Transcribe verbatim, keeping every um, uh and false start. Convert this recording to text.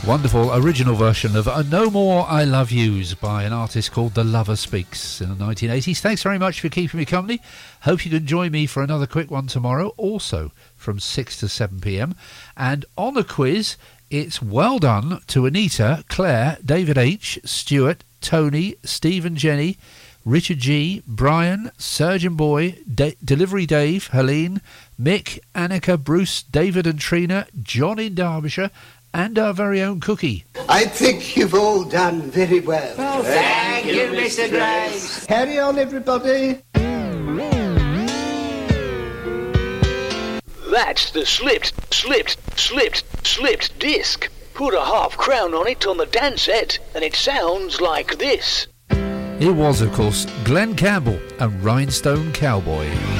Wonderful original version of No More I Love Yous by an artist called The Lover Speaks in the nineteen eighties. Thanks very much for keeping me company. Hope you can join me for another quick one tomorrow, also from six to seven p.m. And on the quiz, it's well done to Anita, Claire, David H, Stuart, Tony, Stephen, Jenny, Richard G, Brian, Surgeon Boy, De- Delivery Dave, Helene, Mick, Annika, Bruce, David and Trina, John in Derbyshire, and our very own Cookie. I think you've all done very well. Oh, thank, thank you, Mister Grace. Carry on, everybody. That's the slipped, slipped, slipped, slipped disc. Put a half crown on it on the dance set, and it sounds like this. It was, of course, Glenn Campbell and Rhinestone Cowboy.